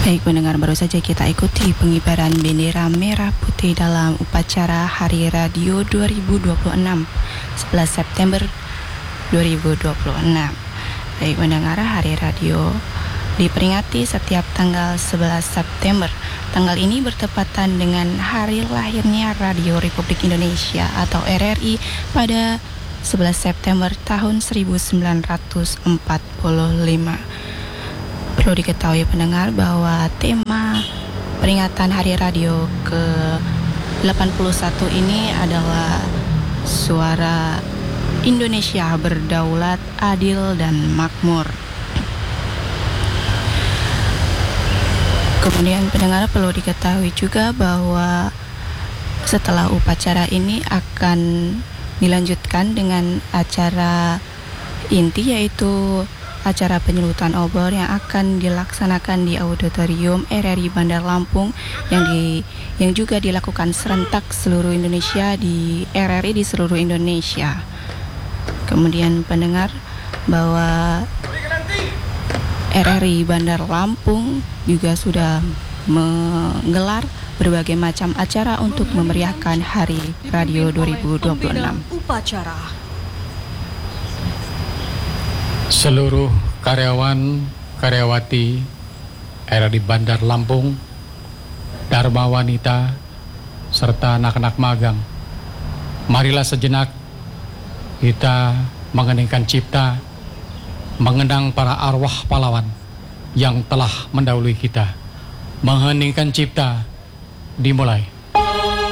Baik pendengar, baru saja kita ikuti pengibaran bendera merah putih dalam upacara Hari Radio 2026 11 September 2026. Baik pendengar, Hari Radio diperingati setiap tanggal 11 September. Tanggal ini bertepatan dengan hari lahirnya Radio Republik Indonesia atau RRI pada 11 September tahun 1945. Perlu diketahui pendengar bahwa tema peringatan Hari Radio ke-81 ini adalah suara Indonesia berdaulat, adil, dan makmur. Kemudian pendengar perlu diketahui juga bahwa setelah upacara ini akan dilanjutkan dengan acara inti, yaitu acara penyelutan obor yang akan dilaksanakan di Auditorium RRI Bandar Lampung yang juga dilakukan serentak seluruh Indonesia di RRI di seluruh Indonesia. Kemudian pendengar bahwa RRI Bandar Lampung juga sudah menggelar berbagai macam acara untuk memeriahkan Hari Radio 2026. Upacara. Seluruh karyawan-karyawati RRI Bandar Lampung, Dharma Wanita, serta anak-anak magang, marilah sejenak kita mengeningkan cipta, mengenang para arwah pahlawan yang telah mendahului kita. Mengheningkan cipta dimulai.